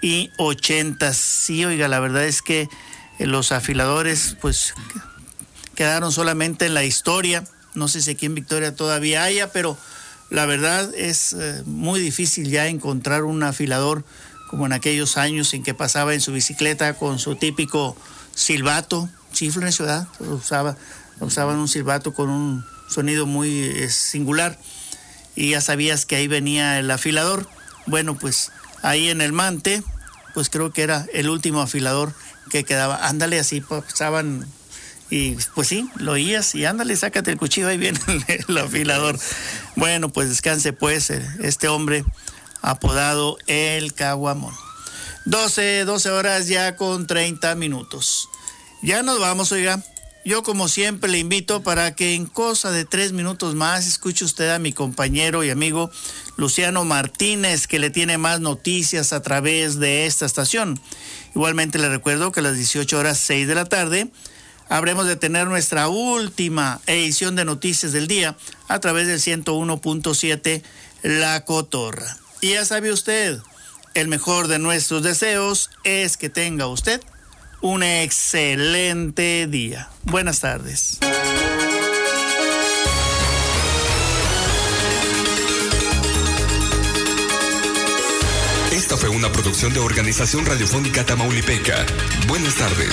Sí, oiga, la verdad es que los afiladores pues quedaron solamente en la historia. No sé si aquí en Victoria todavía haya, pero la verdad es muy difícil ya encontrar un afilador como en aquellos años en que pasaba en su bicicleta con su típico silbato, chifles, ¿verdad? Usaban un silbato con un sonido muy singular y ya sabías que ahí venía el afilador. Bueno, pues ahí en el Mante, pues creo que era el último afilador que quedaba. Ándale, así pasaban y pues sí, lo oías y ándale, sácate el cuchillo, ahí viene el afilador. Bueno, pues descanse pues este hombre apodado El Caguamón. 12 horas ya con 30 minutos. Ya nos vamos, oiga. Yo como siempre le invito para que en cosa de 3 minutos más escuche usted a mi compañero y amigo Luciano Martínez, que le tiene más noticias a través de esta estación. Igualmente le recuerdo que a las 18:06 de la tarde habremos de tener nuestra última edición de noticias del día a través del 101.7 La Cotorra. Y ya sabe usted, el mejor de nuestros deseos es que tenga usted un excelente día. Buenas tardes. Esta fue una producción de Organización Radiofónica Tamaulipeca. Buenas tardes.